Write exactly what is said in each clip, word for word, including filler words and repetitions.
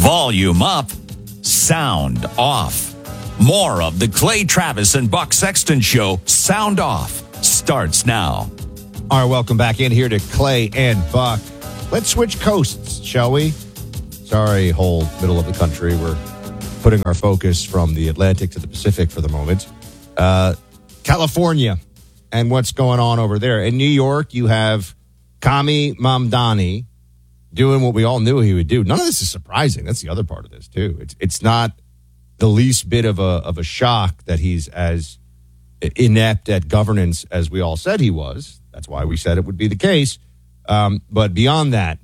Volume up, sound off. More of the Clay Travis and Buck Sexton Show, Sound Off, starts now. All right, welcome back in here to Clay and Buck. Let's switch coasts, shall we? Sorry, whole middle of the country. We're putting our focus from the Atlantic to the Pacific for the moment. Uh, California and what's going on over there. In New York, you have Kami Mamdani doing what we all knew he would do. None of this is surprising. That's the other part of this, too. It's it's not the least bit of a of a shock that he's as inept at governance as we all said he was. That's why we said it would be the case. Um, but beyond that,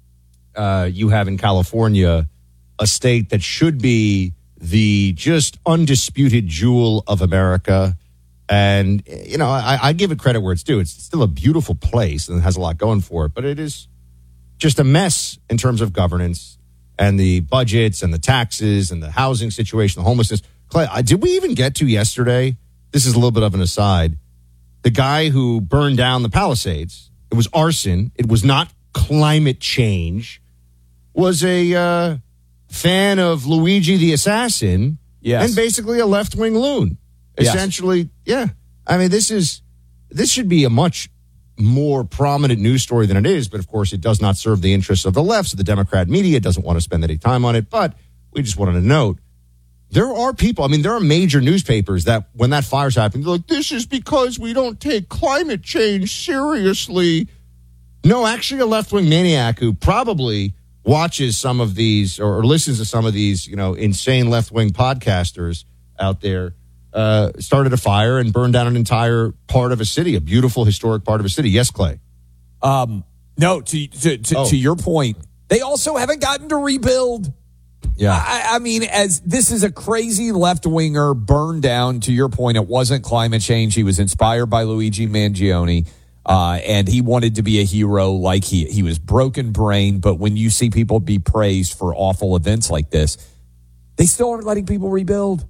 uh, you have in California a state that should be the just undisputed jewel of America. And, you know, I, I give it credit where it's due. It's still a beautiful place and it has a lot going for it, but it is just a mess in terms of governance and the budgets and the taxes and the housing situation, the homelessness. Clay, did we even get to yesterday? This is a little bit of an aside. The guy who burned down the Palisades, it was arson. It was not climate change. Was a uh, fan of Luigi the Assassin. Yes. And basically a left-wing loon. Yes. Essentially, yeah. I mean, this is this should be a much more prominent news story than it is, but of course it does not serve the interests of the left, so the Democrat media doesn't want to spend any time on it. But we just wanted to note, there are people, I mean, there are major newspapers that when that fire's happening, they're like, this is because we don't take climate change seriously. No, actually a left-wing maniac who probably watches some of these or, or listens to some of these, you know, insane left-wing podcasters out there, uh, started a fire and burned down an entire part of a city, a beautiful historic part of a city. Yes, Clay? Um, no, to to to, oh. to your point, they also haven't gotten to rebuild. Yeah. I, I mean, as this is a crazy left-winger burned down, to your point, it wasn't climate change. He was inspired by Luigi Mangione, uh, and he wanted to be a hero like he, he was broken brain. But when you see people be praised for awful events like this, they still aren't letting people rebuild.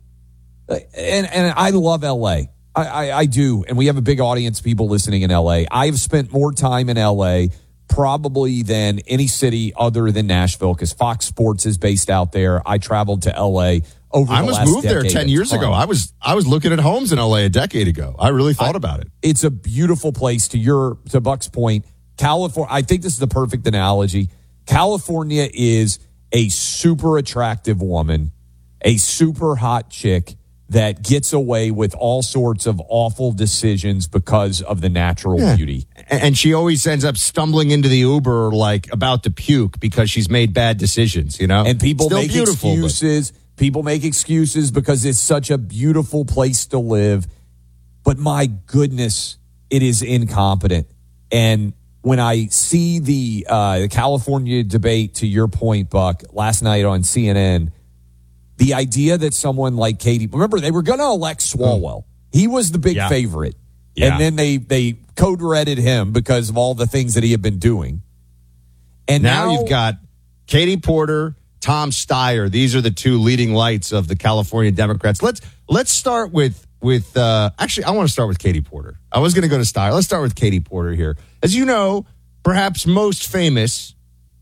And and I love L A. I, I, I do. And we have a big audience of people listening in L A. I have spent more time in L A probably than any city other than Nashville because Fox Sports is based out there. I traveled to L A over I the was last moved there decade ten a years ton. ago. I was I was looking at homes in L A a decade ago. I really thought I, about it. It's a beautiful place. To your to Buck's point, California, I think this is the perfect analogy. California is a super attractive woman, a super hot chick that gets away with all sorts of awful decisions because of the natural Yeah. beauty. And she always ends up stumbling into the Uber like about to puke because she's made bad decisions, you know? And people Still make beautiful, but- excuses. People make excuses because it's such a beautiful place to live. But my goodness, it is incompetent. And when I see the, uh, the California debate, to your point, Buck, last night on C N N, the idea that someone like Katie, remember, they were going to elect Swalwell. He was the big Yeah. favorite. Yeah. And then they, they code-redded him because of all the things that he had been doing. And Now, now, you've got Katie Porter, Tom Steyer. These are the two leading lights of the California Democrats. Let's let's start with with uh, actually I want to start with Katie Porter. I was going to go to Steyer. Let's start with Katie Porter here. As you know, perhaps most famous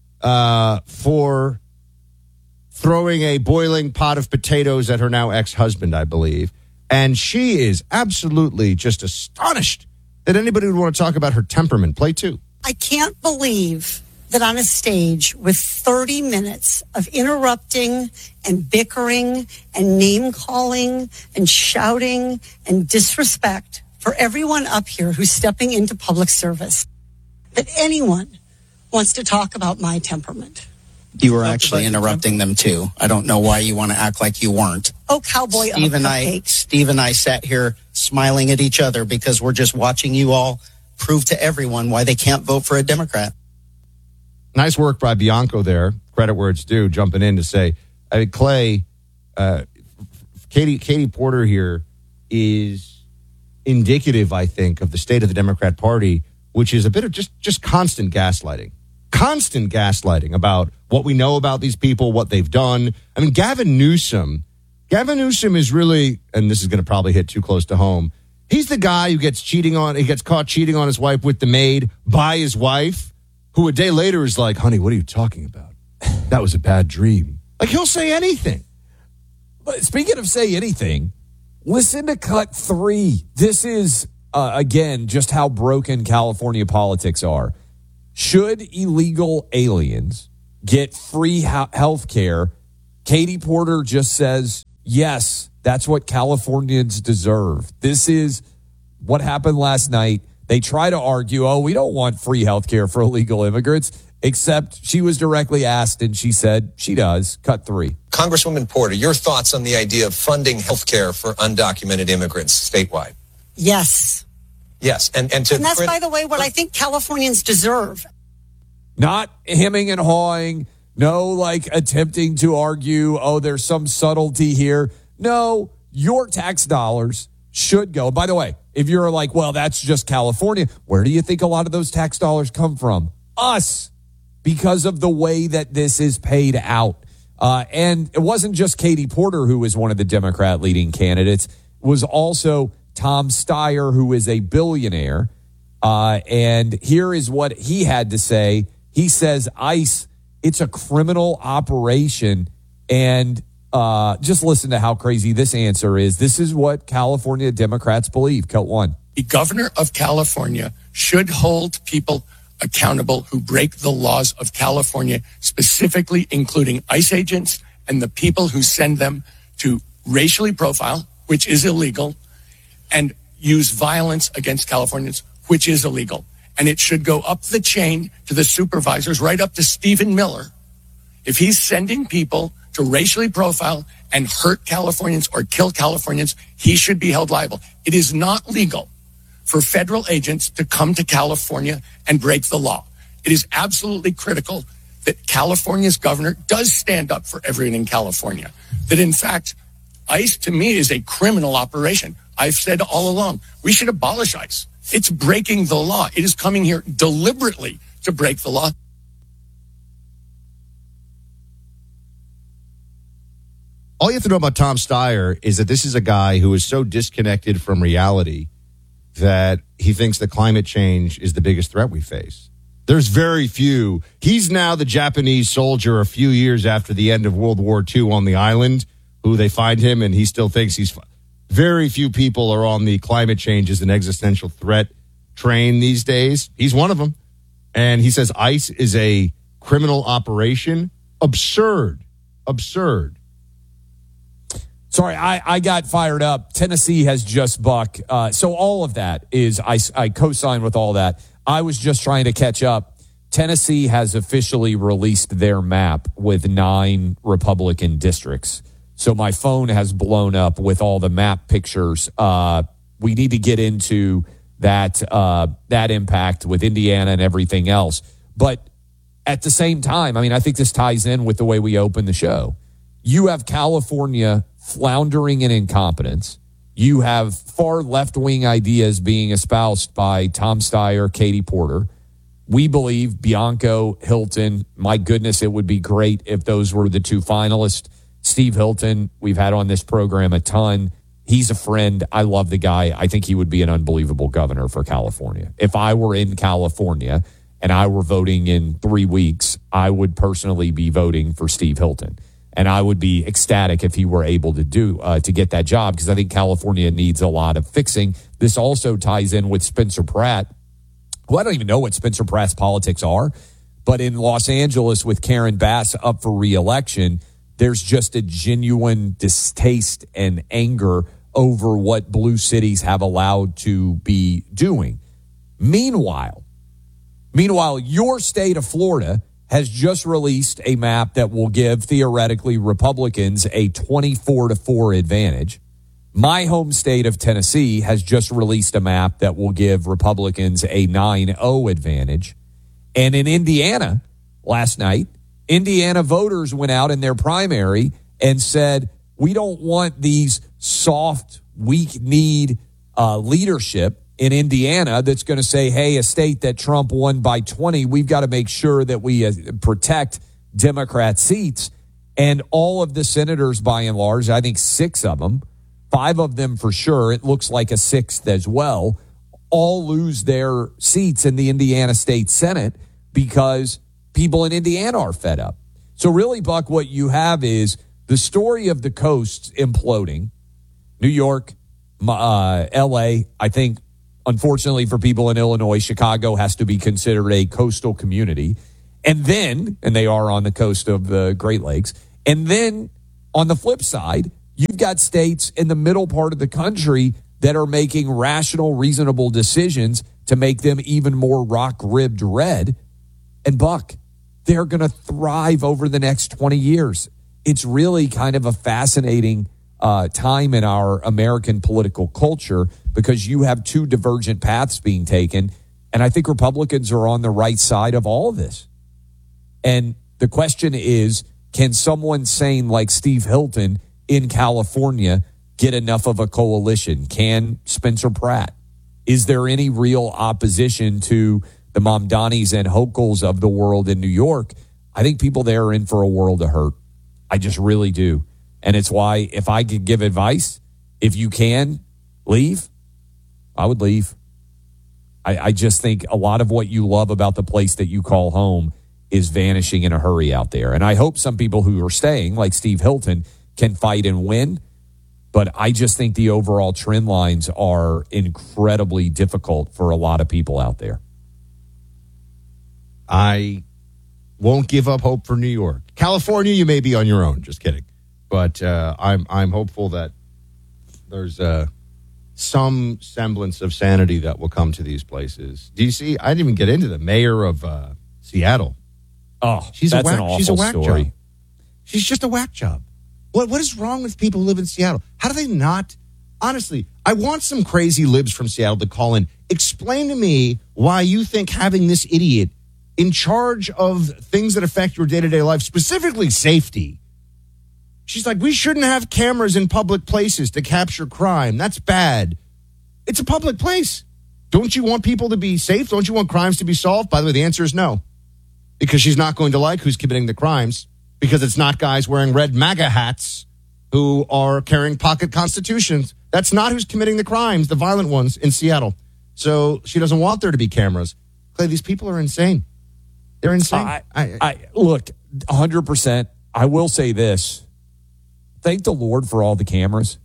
uh, for throwing a boiling pot of potatoes at her now ex-husband, I believe. And she is absolutely just astonished that anybody would want to talk about her temperament. Play two. I can't believe that on a stage with thirty minutes of interrupting and bickering and name calling and shouting and disrespect for everyone up here who's stepping into public service, that anyone wants to talk about my temperament. You were actually interrupting them too. I don't know why you want to act like you weren't. Oh, cowboy Steve and I, Steve and I sat here smiling at each other because we're just watching you all prove to everyone why they can't vote for a Democrat. Nice work by Bianco there. Credit where it's due, jumping in to say, I mean, Clay, uh, Katie, Katie Porter here is indicative, I think, of the state of the Democrat Party, which is a bit of just, just constant gaslighting. Constant gaslighting about what we know about these people, what they've done. I mean, Gavin Newsom, Gavin Newsom is really, and this is going to probably hit too close to home, he's the guy who gets cheating on, he gets caught cheating on his wife with the maid by his wife, who a day later is like, honey, what are you talking about? That was a bad dream. Like, he'll say anything. But speaking of say anything, listen to cut three. This is, uh, again, just how broken California politics are. Should illegal aliens get free ha- health care? Katie Porter just says, yes, that's what Californians deserve. This is what happened last night. They try to argue, oh, we don't want free health care for illegal immigrants, except she was directly asked, and she said she does. Cut three. Congresswoman Porter, your thoughts on the idea of funding health care for undocumented immigrants statewide? Yes. Yes. And, and, to, and that's, by the way, what I think Californians deserve. Not hemming and hawing. No, like attempting to argue, oh, there's some subtlety here. No, your tax dollars should go. By the way, if you're like, well, that's just California, where do you think a lot of those tax dollars come from? Us, because of the way that this is paid out. Uh, and it wasn't just Katie Porter, who was one of the Democrat leading candidates. It was also Tom Steyer, who is a billionaire. Uh, and here is what he had to say. He says, ICE, it's a criminal operation. And uh, just listen to how crazy this answer is. This is what California Democrats believe. Cut one. The governor of California should hold people accountable who break the laws of California, specifically including ICE agents and the people who send them to racially profile, which is illegal, and use violence against Californians, which is illegal. And it should go up the chain to the supervisors, right up to Stephen Miller. If he's sending people to racially profile and hurt Californians or kill Californians, he should be held liable. It is not legal for federal agents to come to California and break the law. It is absolutely critical that California's governor does stand up for everyone in California. That, in fact, ICE, to me, is a criminal operation. I've said all along, we should abolish ICE. It's breaking the law. It is coming here deliberately to break the law. All you have to know about Tom Steyer is that this is a guy who is so disconnected from reality that he thinks that climate change is the biggest threat we face. There's very few. He's now the Japanese soldier a few years after the end of World War Two on the island, who they find him, and he still thinks he's fine. Very few people are on the climate change as an existential threat train these days. He's one of them. And he says ICE is a criminal operation. Absurd. Absurd. Sorry, I, I got fired up. Tennessee has just buck. Uh, so all of that is, I, I co-sign with all that. I was just trying to catch up. Tennessee has officially released their map with nine Republican districts. So my phone has blown up with all the map pictures. Uh, we need to get into that uh, that impact with Indiana and everything else. But at the same time, I mean, I think this ties in with the way we open the show. You have California floundering in incompetence. You have far left-wing ideas being espoused by Tom Steyer, Katie Porter. We believe Bianco, Hilton, my goodness, it would be great if those were the two finalists. Steve Hilton, we've had on this program a ton. He's a friend. I love the guy. I think he would be an unbelievable governor for California. If I were in California and I were voting in three weeks, I would personally be voting for Steve Hilton. And I would be ecstatic if he were able to do uh, to get that job, because I think California needs a lot of fixing. This also ties in with Spencer Pratt, who I don't even know what Spencer Pratt's politics are, but in Los Angeles with Karen Bass up for re-election, there's just a genuine distaste and anger over what blue cities have allowed to be doing. Meanwhile, meanwhile, your state of Florida has just released a map that will give, theoretically, Republicans a twenty-four to four advantage. My home state of Tennessee has just released a map that will give Republicans a nine oh advantage. And in Indiana, last night, Indiana voters went out in their primary and said, we don't want these soft, weak-kneed uh, leadership in Indiana that's going to say, hey, a state that Trump won by twenty, we've got to make sure that we uh, protect Democrat seats. And all of the senators, by and large, I think six of them, five of them for sure, it looks like a sixth as well, all lose their seats in the Indiana State Senate because people in Indiana are fed up. So really, Buck, what you have is the story of the coasts imploding. New York, uh, L A, I think, unfortunately for people in Illinois, Chicago has to be considered a coastal community. And then, and they are on the coast of the Great Lakes, and then on the flip side, you've got states in the middle part of the country that are making rational, reasonable decisions to make them even more rock-ribbed red. And, Buck, they're going to thrive over the next twenty years. It's really kind of a fascinating uh, time in our American political culture because you have two divergent paths being taken, and I think Republicans are on the right side of all of this. And the question is, can someone sane like Steve Hilton in California get enough of a coalition? Can Spencer Pratt? Is there any real opposition to the Mamdanis and Hokels of the world in New York? I think people there are in for a world of hurt. I just really do. And it's why if I could give advice, if you can leave, I would leave. I, I just think a lot of what you love about the place that you call home is vanishing in a hurry out there. And I hope some people who are staying, like Steve Hilton, can fight and win. But I just think the overall trend lines are incredibly difficult for a lot of people out there. I won't give up hope for New York. California, you may be on your own. Just kidding. But uh, I'm I'm hopeful that there's uh, some semblance of sanity that will come to these places. Do you see? I didn't even get into the mayor of uh, Seattle. Oh, she's that's a whack, an awful she's a whack story. job. She's just a whack job. What What is wrong with people who live in Seattle? How do they not? Honestly, I want some crazy libs from Seattle to call in. Explain to me why you think having this idiot in charge of things that affect your day-to-day life, specifically safety. She's like, we shouldn't have cameras in public places to capture crime. That's bad. It's a public place. Don't you want people to be safe? Don't you want crimes to be solved? By the way, the answer is no. Because she's not going to like who's committing the crimes. Because it's not guys wearing red MAGA hats who are carrying pocket constitutions. That's not who's committing the crimes, the violent ones in Seattle. So she doesn't want there to be cameras. Clay, these people are insane. They're insane. I, I, I look, one hundred percent. I will say this. Thank the Lord for all the cameras.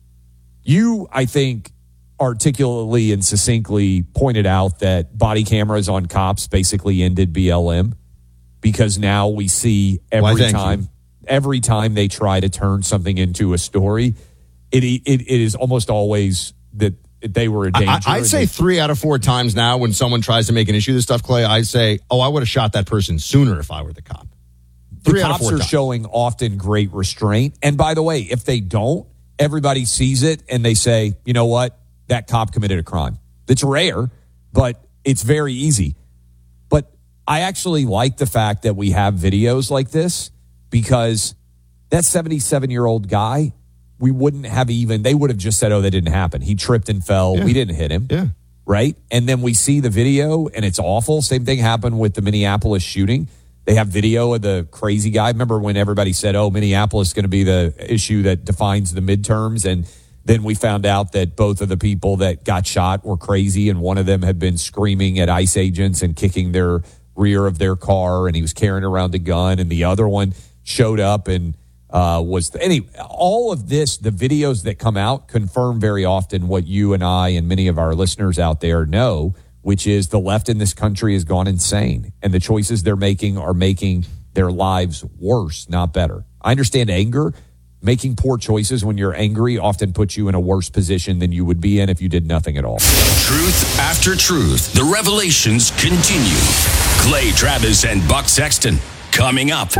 You, I think, articulately and succinctly pointed out that body cameras on cops basically ended B L M because now we see every Why, time, you. every time they try to turn something into a story, it it, it is almost always that they were a danger. I, I'd say they, three out of four times now when someone tries to make an issue of this stuff, Clay, I'd say, oh, I would have shot that person sooner if I were the cop. Three the out of cops four are times. showing often great restraint. And by the way, if they don't, everybody sees it and they say, you know what? That cop committed a crime. It's rare, but it's very easy. But I actually like the fact that we have videos like this because that seventy-seven-year-old guy, we wouldn't have even, they would have just said, oh, that didn't happen. He tripped and fell. Yeah. We didn't hit him. Yeah. Right? And then we see the video and it's awful. Same thing happened with the Minneapolis shooting. They have video of the crazy guy. Remember when everybody said, oh, Minneapolis is going to be the issue that defines the midterms? And then we found out that both of the people that got shot were crazy, and one of them had been screaming at ICE agents and kicking their rear of their car, and he was carrying around a gun, and the other one showed up and uh, was... Anyway, all of this, the videos that come out confirm very often what you and I and many of our listeners out there know, which is the left in this country has gone insane, and the choices they're making are making their lives worse, not better. I understand anger. Making poor choices when you're angry often puts you in a worse position than you would be in if you did nothing at all. Truth after truth. The revelations continue. Clay Travis and Buck Sexton coming up.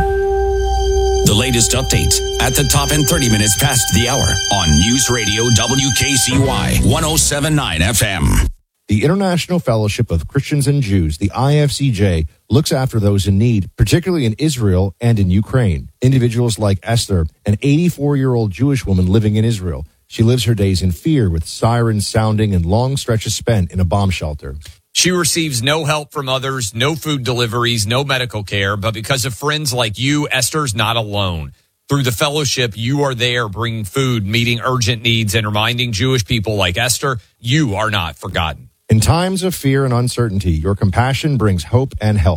The latest updates at the top and thirty minutes past the hour on News Radio W K C Y one oh seven point nine F M. The International Fellowship of Christians and Jews, the I F C J, looks after those in need, particularly in Israel and in Ukraine. Individuals like Esther, an eighty-four-year-old Jewish woman living in Israel. She lives her days in fear with sirens sounding and long stretches spent in a bomb shelter. She receives no help from others, no food deliveries, no medical care, but because of friends like you, Esther's not alone. Through the fellowship, you are there bringing food, meeting urgent needs, and reminding Jewish people like Esther, you are not forgotten. In times of fear and uncertainty, your compassion brings hope and help.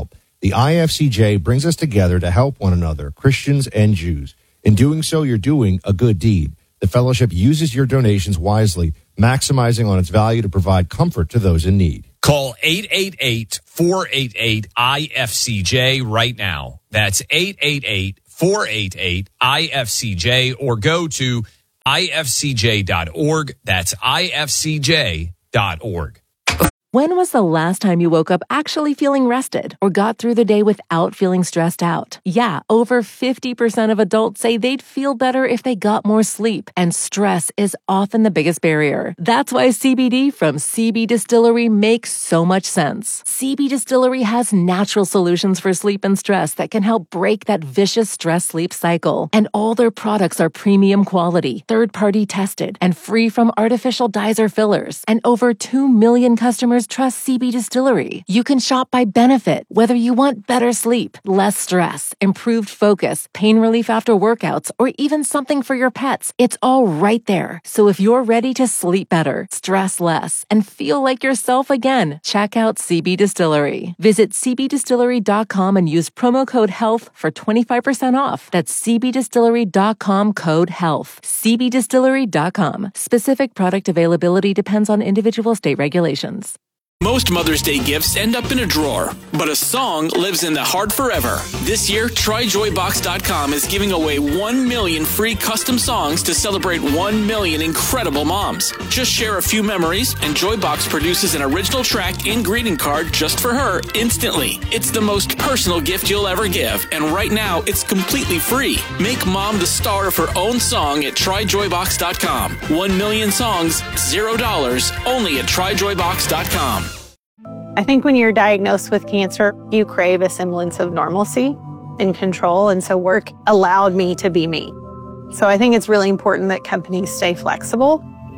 The I F C J brings us together to help one another, Christians and Jews. In doing so, you're doing a good deed. The fellowship uses your donations wisely, maximizing on its value to provide comfort to those in need. Call eight eight eight, four eight eight, I F C J right now. That's eight eight eight, four eight eight, I F C J or go to I F C J dot org. That's I F C J dot org. When was the last time you woke up actually feeling rested or got through the day without feeling stressed out? Yeah, over fifty percent of adults say they'd feel better if they got more sleep, and stress is often the biggest barrier. That's why C B D from C B Distillery makes so much sense. C B Distillery has natural solutions for sleep and stress that can help break that vicious stress-sleep cycle. And all their products are premium quality, third-party tested, and free from artificial dyes or fillers. And over two million customers trust C B Distillery. You can shop by benefit, whether you want better sleep, less stress, improved focus, pain relief after workouts, or even something for your pets. It's all right there. So if you're ready to sleep better, stress less, and feel like yourself again, check out C B Distillery. Visit C B distillery dot com and use promo code HEALTH for twenty-five percent off. That's C B distillery dot com code HEALTH. C B distillery dot com. Specific product availability depends on individual state regulations. Most Mother's Day gifts end up in a drawer, but a song lives in the heart forever. This year, Try Joy Box dot com is giving away one million free custom songs to celebrate one million incredible moms. Just share a few memories, and Joybox produces an original track and greeting card just for her instantly. It's the most personal gift you'll ever give, and right now, it's completely free. Make mom the star of her own song at Try Joy Box dot com. One million songs, zero dollars, only at Try Joy Box dot com. I think when you're diagnosed with cancer, you crave a semblance of normalcy and control. And so work allowed me to be me. So I think it's really important that companies stay flexible.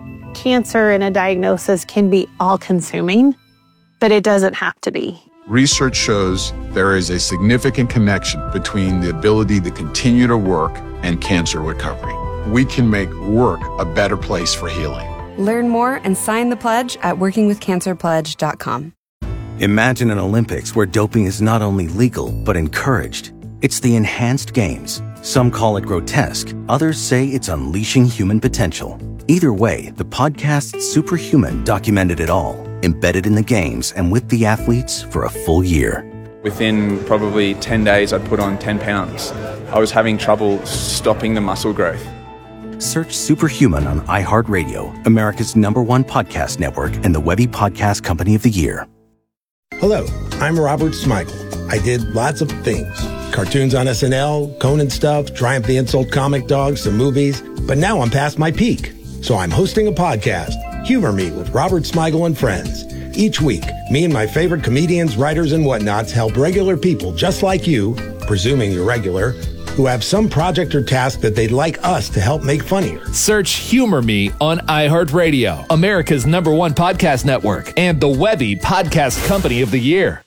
Cancer and a diagnosis can be all-consuming, but it doesn't have to be. Research shows there is a significant connection between the ability to continue to work and cancer recovery. We can make work a better place for healing. Learn more and sign the pledge at working with cancer pledge dot com. Imagine an Olympics where doping is not only legal, but encouraged. It's the Enhanced Games. Some call it grotesque. Others say it's unleashing human potential. Either way, the podcast Superhuman documented it all, embedded in the games and with the athletes for a full year. Within probably ten days, I'd put on ten pounds. I was having trouble stopping the muscle growth. Search Superhuman on iHeartRadio, America's number one podcast network and the Webby Podcast Company of the Year. Hello, I'm Robert Smigel. I did lots of things. Cartoons on S N L, Conan stuff, Triumph the Insult comic dogs, some movies. But now I'm past my peak. So I'm hosting a podcast, Humor Me with Robert Smigel and Friends. Each week, me and my favorite comedians, writers, and whatnots help regular people just like you, presuming you're regular, who have some project or task that they'd like us to help make funnier. Search Humor Me on iHeartRadio, America's number one podcast network, and the Webby Podcast Company of the Year.